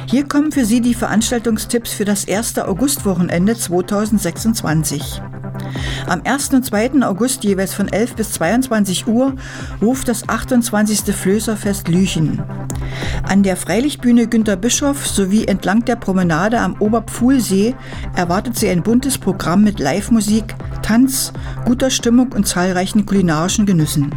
Hier kommen für Sie die Veranstaltungstipps für das 1. Augustwochenende 2026. Am 1. und 2. August jeweils von 11 bis 22 Uhr ruft das 28. Flößerfest Lüchen. An der Freilichtbühne Günter Bischof sowie entlang der Promenade am Oberpfuhlsee erwartet Sie ein buntes Programm mit Live-Musik, Tanz, guter Stimmung und zahlreichen kulinarischen Genüssen.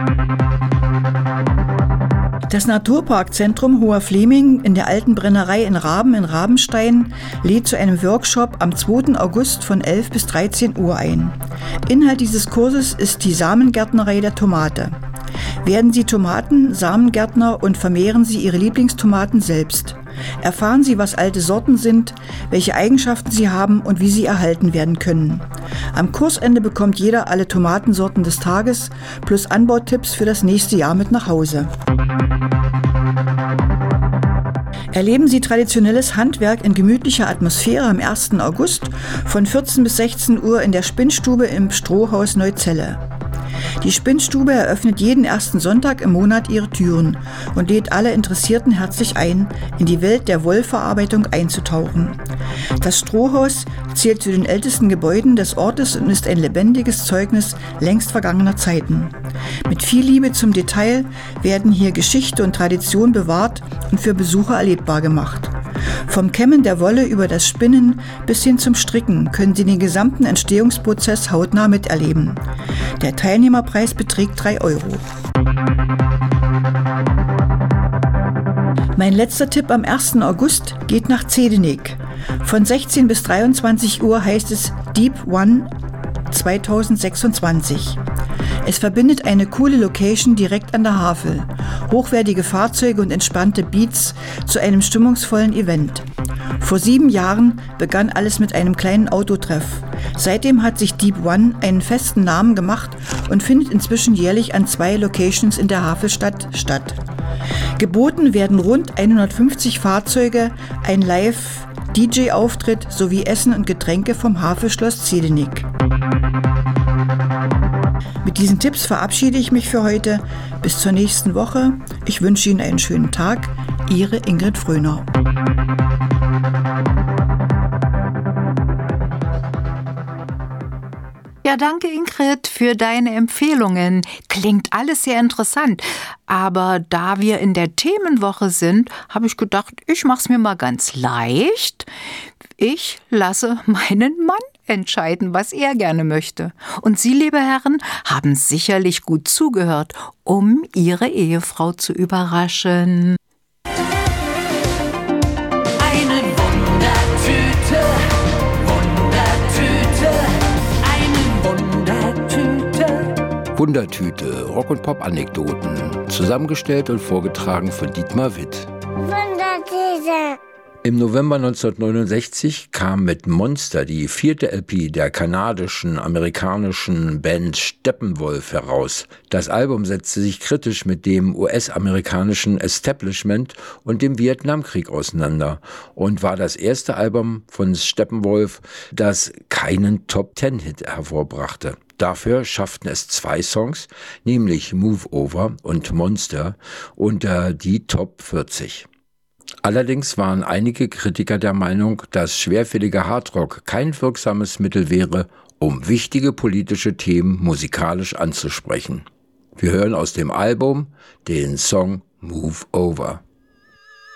Das Naturparkzentrum Hoher Fleming in der alten Brennerei in Rabenstein lädt zu einem Workshop am 2. August von 11 bis 13 Uhr ein. Inhalt dieses Kurses ist die Samengärtnerei der Tomate. Werden Sie Tomaten-Samengärtner und vermehren Sie Ihre Lieblingstomaten selbst. Erfahren Sie, was alte Sorten sind, welche Eigenschaften sie haben und wie sie erhalten werden können. Am Kursende bekommt jeder alle Tomatensorten des Tages plus Anbautipps für das nächste Jahr mit nach Hause. Erleben Sie traditionelles Handwerk in gemütlicher Atmosphäre am 1. August von 14 bis 16 Uhr in der Spinnstube im Strohhaus Neuzelle. Die Spinnstube eröffnet jeden ersten Sonntag im Monat ihre Türen und lädt alle Interessierten herzlich ein, in die Welt der Wollverarbeitung einzutauchen. Das Strohhaus zählt zu den ältesten Gebäuden des Ortes und ist ein lebendiges Zeugnis längst vergangener Zeiten. Mit viel Liebe zum Detail werden hier Geschichte und Tradition bewahrt und für Besucher erlebbar gemacht. Vom Kämmen der Wolle über das Spinnen bis hin zum Stricken können Sie den gesamten Entstehungsprozess hautnah miterleben. Der Teilnehmerpreis beträgt 3 €. Mein letzter Tipp am 1. August geht nach Zedenik. Von 16 bis 23 Uhr heißt es Deep One 2026. Es verbindet eine coole Location direkt an der Havel, hochwertige Fahrzeuge und entspannte Beats zu einem stimmungsvollen Event. Vor 7 Jahren begann alles mit einem kleinen Autotreff. Seitdem hat sich Deep One einen festen Namen gemacht und findet inzwischen jährlich an 2 Locations in der Havelstadt statt. Geboten werden rund 150 Fahrzeuge, ein Live-DJ-Auftritt sowie Essen und Getränke vom Havelschloss Zedenik. Mit diesen Tipps verabschiede ich mich für heute. Bis zur nächsten Woche. Ich wünsche Ihnen einen schönen Tag. Ihre Ingrid Fröner. Ja, danke Ingrid für deine Empfehlungen. Klingt alles sehr interessant. Aber da wir in der Themenwoche sind, habe ich gedacht, ich mache es mir mal ganz leicht. Ich lasse meinen Mann entscheiden, was er gerne möchte. Und Sie, liebe Herren, haben sicherlich gut zugehört, um Ihre Ehefrau zu überraschen. Eine Wundertüte, Wundertüte, eine Wundertüte. Wundertüte, Rock- und Pop-Anekdoten, zusammengestellt und vorgetragen von Dietmar Witt. Wundertüte. Im November 1969 kam mit Monster die 4. LP der kanadischen-amerikanischen Band Steppenwolf heraus. Das Album setzte sich kritisch mit dem US-amerikanischen Establishment und dem Vietnamkrieg auseinander und war das erste Album von Steppenwolf, das keinen Top-10-Hit hervorbrachte. Dafür schafften es 2 Songs, nämlich Move Over und Monster, unter die Top 40. Allerdings waren einige Kritiker der Meinung, dass schwerfälliger Hardrock kein wirksames Mittel wäre, um wichtige politische Themen musikalisch anzusprechen. Wir hören aus dem Album den Song Move Over.